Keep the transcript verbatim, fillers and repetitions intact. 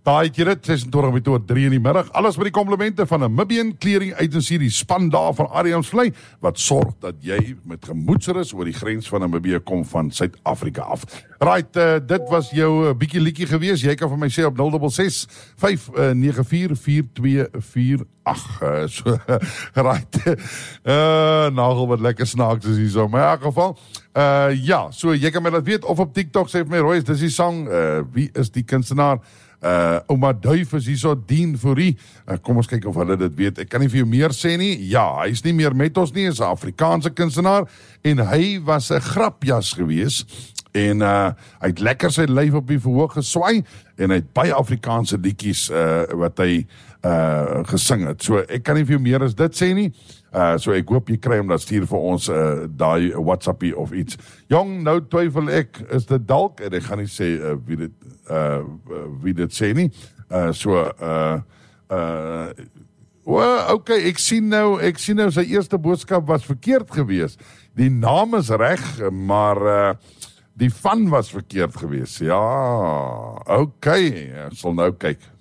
Daai keer dit, ses en twintig tot drie in die middag. Alles met die komplimente van 'n Namibian Clearing Agency, die span daar van Adrian Vlei, wat sorg dat jy met gemoedsrus oor die grens van Namibië kom van Suid-Afrika af. Right, uh, dit was jou uh, bietjie liedjie gewees. Jy kan vir my sê op nul ses ses vyf nege vier vier twee vier agt. Uh, so, right. Uh, nagel wat lekker snaaks is hier so. Maar in elk geval, uh, ja, so jy kan my dat weet, of op TikTok sê vir my, Royce, dis die sang, uh, wie is die kunstenaar? Uh, Ouma Duif is hier so, Dien Fourie, uh, kom ons kyk of hulle dit weet. Ek kan nie vir jou meer sê nie. Ja, hy is nie meer met ons nie, hy is 'n Afrikaanse kunstenaar, en hy was 'n grapjas gewees, en uh, hy het lekker sy lyf op die verhoog geswaai, en hy het baie Afrikaanse liedjies uh, wat hy uh, gesing het. So ek kan nie vir jou meer as dit sê nie. Uh, so ek hoop jy kry hom, dat stuur vir ons uh, daai WhatsAppie of iets. Jong, nou twyfel ek, is dit dalk, en ek gaan nie sê uh, wie dit uh, wie dit sê nie. Uh, so uh, uh, well, okay, ek sien nou, ek sien nou sy eerste boodskap was verkeerd gewees. Die naam is reg, maar uh, die van was verkeerd gewees. Ja, okay, ek sal nou kyk.